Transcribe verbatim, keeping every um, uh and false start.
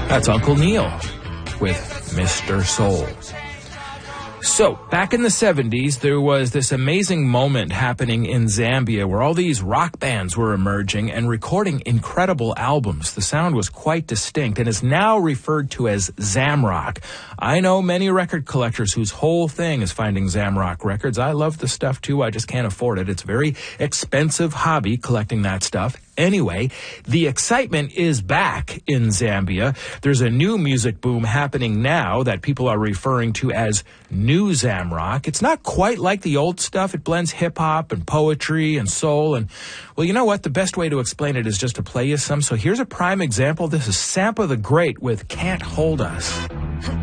That's Uncle Neil with Mister Soul. So, back in the seventies, there was this amazing moment happening in Zambia where all these rock bands were emerging and recording incredible albums. The sound was quite distinct and is now referred to as Zamrock. I know many record collectors whose whole thing is finding Zamrock records. I love the stuff too, I just can't afford it. It's a very expensive hobby collecting that stuff. Anyway, the excitement is back in Zambia. There's a new music boom happening now that people are referring to as New Zamrock. It's not quite like the old stuff. It blends hip-hop and poetry and soul. And, well, you know what? The best way to explain it is just to play you some. So here's a prime example. This is Sampa the Great with Can't Hold Us.